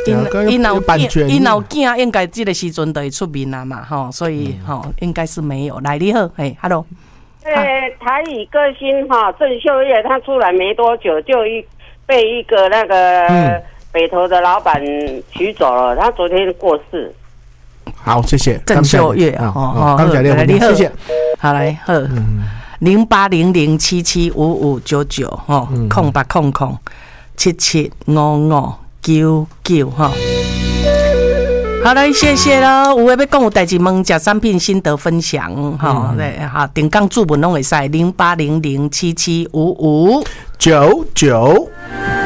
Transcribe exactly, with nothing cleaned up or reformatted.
因因老版权， 因老囝应该这个时阵就会出面了嘛，吼，所以吼、嗯、应该是没有。来，你好，哎 ，Hello。 对，台语歌星哈郑秀叶，他出来没多久就一被一个那个、嗯、北投的老板取走了，他昨天过世。 好，谢谢郑秀叶啊， 哦，刚才的谢谢， 好来好，零八零零七七五五九九哈，空八空空七七五五九九哈。好嘞，谢谢喽。有诶要讲有代志问，食产品心得分享哈，对哈，定岗注文拢会使零八零零七七五五九九。